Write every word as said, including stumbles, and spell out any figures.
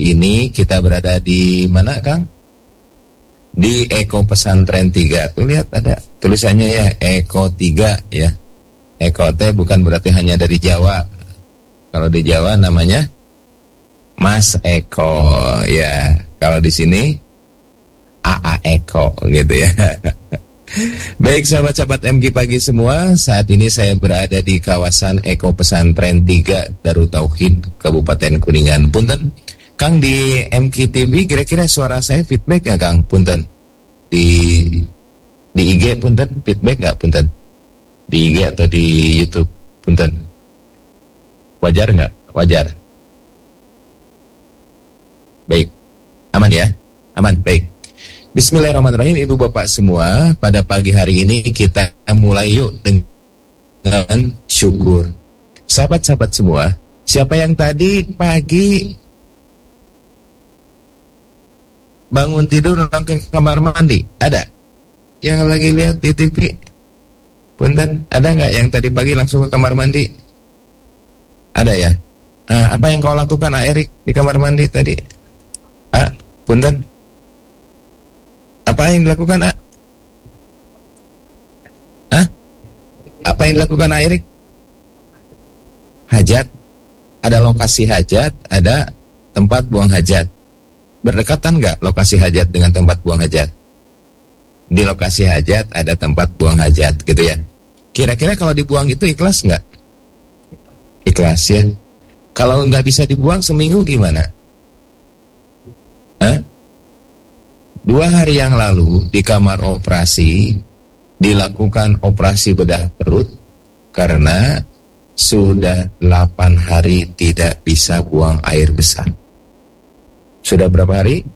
ini kita berada di mana, Kang? Di Eko Pesantren tiga. Tuh lihat ada tulisannya ya, Eko tiga ya. Eko teh bukan berarti hanya dari Jawa. Kalau di Jawa namanya Mas Eko ya. Kalau di sini A A Eko gitu ya. Baik sahabat-sahabat M G Pagi semua, saat ini saya berada di kawasan Eko Pesantren tiga Darut Tauhid Kabupaten Kuningan. Punten, Kang di M K T V kira-kira suara saya feedback nggak, Kang? Punten. Di di I G punten feedback nggak, punten? Di I G atau di YouTube, punten. Wajar nggak? Wajar. Baik. Aman ya? Aman, baik. Bismillahirrahmanirrahim, Ibu Bapak semua. Pada pagi hari ini kita mulai yuk dengan syukur. Sahabat-sahabat semua, siapa yang tadi pagi bangun tidur langsung ke kamar mandi? Ada? Yang lagi lihat di T V? Punten, ada nggak yang tadi pagi langsung ke kamar mandi? Ada ya? Nah, apa yang kau lakukan, A Erik, di kamar mandi tadi? Ah, punten. Apa yang dilakukan, A? Hah? Apa yang dilakukan, A Erik? Hajat. Ada lokasi hajat, ada tempat buang hajat. Berdekatan nggak lokasi hajat dengan tempat buang hajat? Di lokasi hajat ada tempat buang hajat, gitu ya. Kira-kira kalau dibuang itu ikhlas nggak? Ikhlas ya. Kalau nggak bisa dibuang seminggu gimana? Hah? Dua hari yang lalu di kamar operasi dilakukan operasi bedah perut karena sudah delapan hari tidak bisa buang air besar. Sudah berapa hari?